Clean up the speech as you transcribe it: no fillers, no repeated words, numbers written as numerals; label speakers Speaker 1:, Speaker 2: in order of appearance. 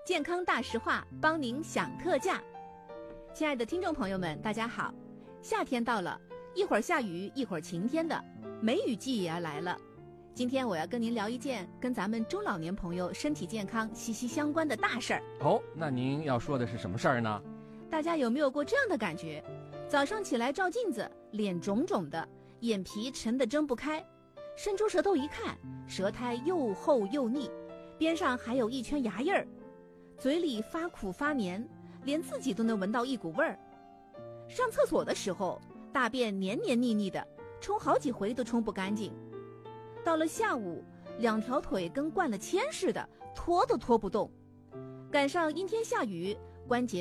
Speaker 1: 健康大实话，帮您享特价。亲爱的听众朋友们，大家好，夏天到了，一会儿下雨，一会儿晴天的，梅雨季也要来了。今天我要跟您聊一件跟咱们中老年朋友身体健康息息相关的大事儿。
Speaker 2: 哦，那您要说的是什么事儿呢？
Speaker 1: 大家有没有过这样的感觉？早上起来照镜子，脸肿肿的，眼皮沉得睁不开，伸出舌头一看，舌苔又厚又腻，边上还有一圈牙印儿，嘴里发苦发黏，连自己都能闻到一股味儿。上厕所的时候，大便黏黏腻腻的，冲好几回都冲不干净。到了下午，两条腿跟灌了铅似的，拖都拖不动。赶上阴天下雨，关节